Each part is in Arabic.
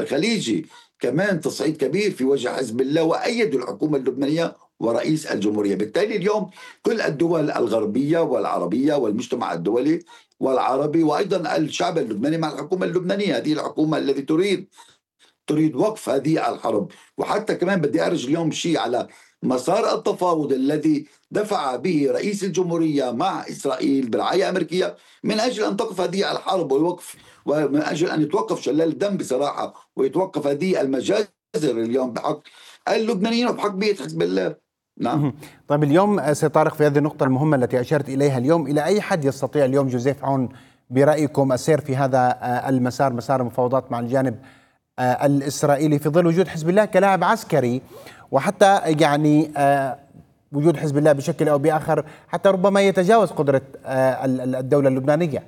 الخليجي كمان تصعيد كبير في وجه حزب الله، وأيدوا الحكومة اللبنانية ورئيس الجمهورية. بالتالي اليوم كل الدول الغربية والعربية والمجتمع الدولي والعربي وأيضا الشعب اللبناني مع الحكومة اللبنانية، هذه الحكومة التي تريد وقف هذه الحرب. وحتى كمان بدي أرجع اليوم شيء على مسار التفاوض الذي دفع به رئيس الجمهورية مع إسرائيل برعاية أمريكية من أجل أن تقف هذه الحرب والوقف، ومن أجل أن يتوقف شلال الدم بصراحة، ويتوقف هذه المجازر اليوم بحق اللبنانيين وبحق بيت حزب الله. نعم. طيب اليوم سي طارق، في هذه النقطة المهمة التي أشرت إليها اليوم، إلى أي حد يستطيع اليوم جوزيف عون برأيكم السير في هذا المسار، مسار المفاوضات مع الجانب الإسرائيلي، في ظل وجود حزب الله كلاعب عسكري، وحتى يعني وجود حزب الله بشكل أو بآخر حتى ربما يتجاوز قدرة الدولة اللبنانية؟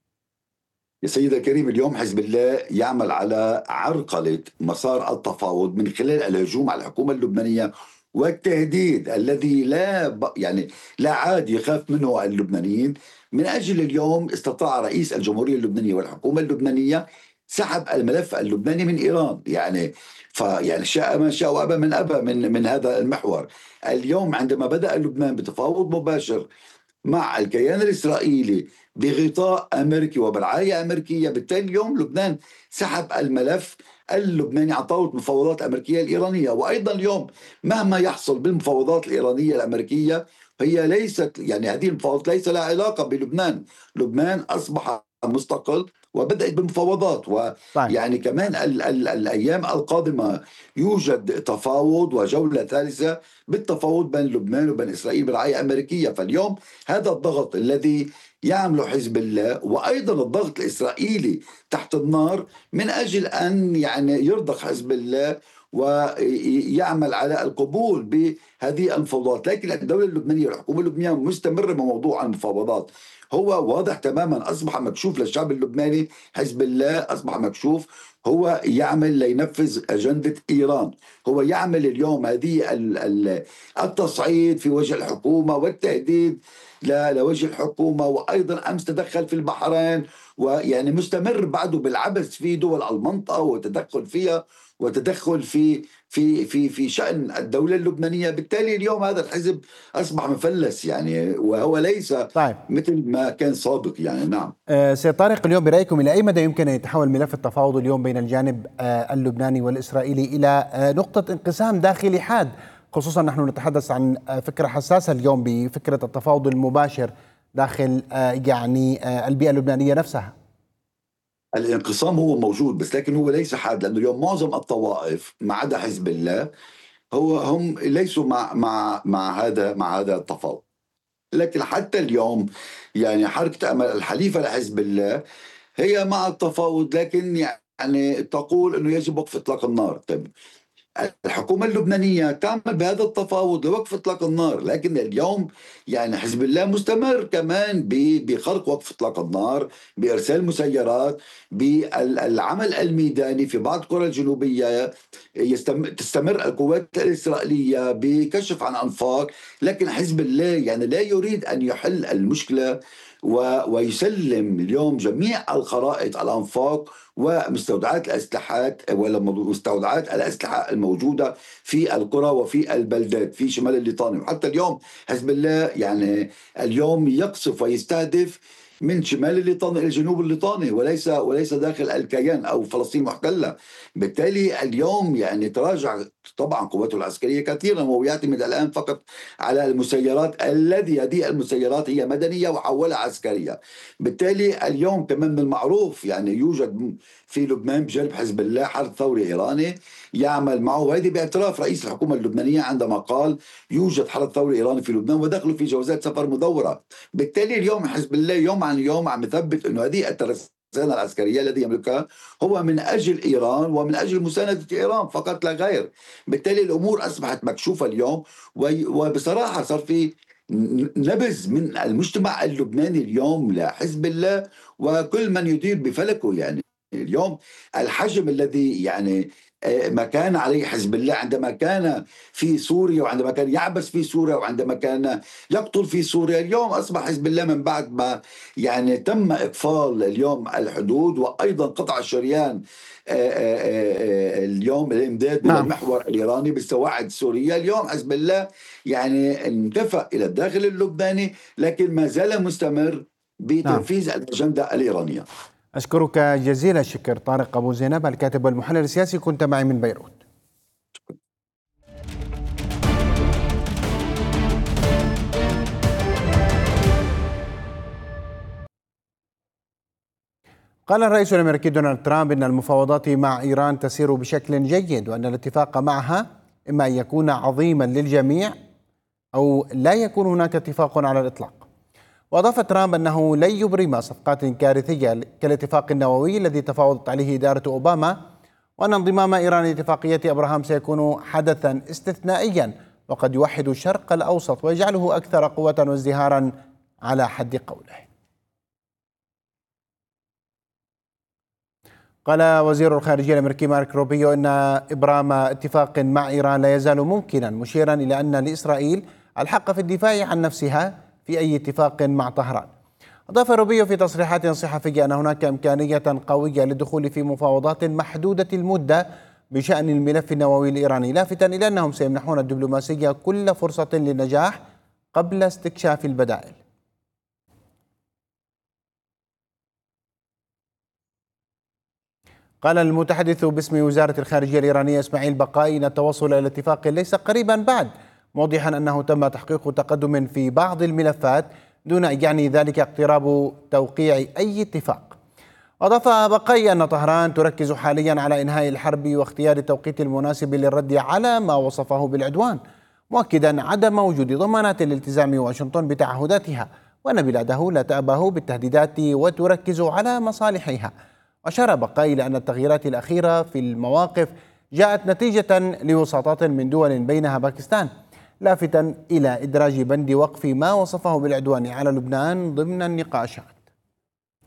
يا سيدي الكريم، اليوم حزب الله يعمل على عرقلة مسار التفاوض من خلال الهجوم على الحكومة اللبنانية والتهديد الذي لا عاد يخاف منه اللبنانيين. من أجل اليوم استطاع رئيس الجمهورية اللبنانية والحكومة اللبنانية سحب الملف اللبناني من إيران. يعني شاء من شاء وأبى من أبى من هذا المحور. اليوم عندما بدأ لبنان بتفاوض مباشر مع الكيان الإسرائيلي بغطاء أمريكي وبرعاية أمريكية، بالتالي اليوم لبنان سحب الملف اللبناني عن طاولة المفاوضات الأمريكية الإيرانية. وأيضا اليوم مهما يحصل بالمفاوضات الإيرانية الأمريكية، هي ليست هذه المفاوضات ليس لها علاقة بلبنان. لبنان أصبح مستقل وبدأت بالمفاوضات. طيب. ويعني كمان الأيام القادمة يوجد تفاوض وجولة ثالثة بالتفاوض بين لبنان وبين إسرائيل برعاية أمريكية. فاليوم هذا الضغط الذي يعمله حزب الله وأيضا الضغط الإسرائيلي تحت النار من أجل أن يرضخ حزب الله ويعمل على القبول بهذه المفاوضات. لكن الدولة اللبنانية والحكومة اللبنانية مستمرة بموضوع المفاوضات. هو واضح تماما، أصبح مكشوف للشعب اللبناني. حزب الله أصبح مكشوف، هو يعمل لينفذ أجندة إيران. هو يعمل اليوم هذه التصعيد في وجه الحكومة والتهديد لوجه الحكومة. وأيضا أمس تدخل في البحرين، ويعني مستمر بعده بالعبث في دول المنطقة وتدخل فيها وتدخل في شأن الدولة اللبنانية. بالتالي اليوم هذا الحزب أصبح مفلس وهو ليس طيب. مثل ما كان سابق. نعم. سيد طارق، اليوم برأيكم إلى أي مدى يمكن أن يتحول ملف التفاوض اليوم بين الجانب اللبناني والإسرائيلي إلى نقطة انقسام داخلي حاد، خصوصا نحن نتحدث عن فكرة حساسة اليوم بفكرة التفاوض المباشر داخل البيئة اللبنانية نفسها؟ الانقسام هو موجود، بس لكن هو ليس حاد، لأنه اليوم معظم الطوائف ما عدا حزب الله هم ليسوا مع هذا التفاوض. لكن حتى اليوم حركة أمل الحليفة لحزب الله هي مع التفاوض، لكن تقول أنه يجب وقف إطلاق النار. طيب، الحكومة اللبنانية تعمل بهذا التفاوض لوقف إطلاق النار، لكن اليوم حزب الله مستمر كمان بخلق وقف إطلاق النار، بإرسال مسيرات، بالعمل الميداني في بعض القرى الجنوبية. تستمر القوات الإسرائيلية بكشف عن أنفاق. لكن حزب الله لا يريد أن يحل المشكلة ويسلم اليوم جميع الخرائط الأنفاق ومستودعات الأسلحات ومستودعات الأسلحة الموجودة في القرى وفي البلدات في شمال الليطاني. وحتى اليوم حزب الله اليوم يقصف ويستهدف من شمال الليطاني إلى جنوب الليطاني، وليس داخل الكيان أو فلسطين محتلة. بالتالي اليوم تراجع طبعا قوته العسكرية كثيرا، وهو يعتمد الآن فقط على المسيرات هذه المسيرات هي مدنية وحولها عسكرية. بالتالي اليوم كمان من المعروف يوجد في لبنان بجانب حزب الله حرس ثوري إيراني يعمل معه، وهذه باعتراف رئيس الحكومة اللبنانية عندما قال يوجد حرس ثوري إيراني في لبنان ودخلوا في جوازات سفر مدورة. بالتالي اليوم حزب الله يوم عن يوم عم يثبت أنه هذه الترسانة العسكرية التي يملكها هو من أجل إيران ومن أجل مساندة إيران فقط لا غير. بالتالي الأمور أصبحت مكشوفة اليوم، وبصراحة صار في نبذ من المجتمع اللبناني اليوم لحزب الله وكل من يدير بفلكه. اليوم الحجم الذي ما كان عليه حزب الله عندما كان في سوريا، وعندما كان يعبث في سوريا، وعندما كان يقتل في سوريا. اليوم أصبح حزب الله من بعد ما يعني تم إقفال اليوم الحدود وأيضا قطع الشريان اليوم الإمداد من نعم. المحور الإيراني بالسواعد سوريا. اليوم حزب الله يعني انتفى إلى الداخل اللبناني، لكن ما زال مستمر نعم. بتنفيذ الأجندة الإيرانية. أشكرك جزيل الشكر طارق أبو زينب، الكاتب والمحلل السياسي، كنت معي من بيروت. قال الرئيس الأمريكي دونالد ترامب إن المفاوضات مع إيران تسير بشكل جيد، وأن الاتفاق معها إما أن يكون عظيما للجميع أو لا يكون هناك اتفاق على الإطلاق. وأضاف ترامب أنه لن يبرم صفقات كارثية كالاتفاق النووي الذي تفاوضت عليه إدارة أوباما، وأن انضمام إيران لاتفاقية أبراهام سيكون حدثا استثنائيا وقد يوحد الشرق الأوسط ويجعله أكثر قوة وازدهارا على حد قوله. قال وزير الخارجية الأمريكي مارك روبيو إن إبرام اتفاق مع إيران لا يزال ممكنا، مشيرا إلى أن لإسرائيل الحق في الدفاع عن نفسها في أي اتفاق مع طهران. أضاف روبيو في تصريحات صحفية أن هناك إمكانية قوية للدخول في مفاوضات محدودة المدة بشأن الملف النووي الإيراني، لافتا إلى أنهم سيمنحون الدبلوماسية كل فرصة للنجاح قبل استكشاف البدائل. قال المتحدث باسم وزارة الخارجية الإيرانية إسماعيل بقائي إن التوصل إلى اتفاق ليس قريبا بعد، موضحا أنه تم تحقيق تقدم في بعض الملفات دون أن يعني ذلك اقتراب توقيع أي اتفاق. أضاف بقائي أن طهران تركز حاليا على إنهاء الحرب واختيار التوقيت المناسب للرد على ما وصفه بالعدوان، مؤكدا عدم وجود ضمانات لالتزام واشنطن بتعهداتها، وأن بلاده لا تأبه بالتهديدات وتركز على مصالحها. أشار بقائي إلى أن التغييرات الأخيرة في المواقف جاءت نتيجة لوساطات من دول بينها باكستان، لافتا إلى إدراج بند وقف ما وصفه بالعدوان على لبنان ضمن النقاشات.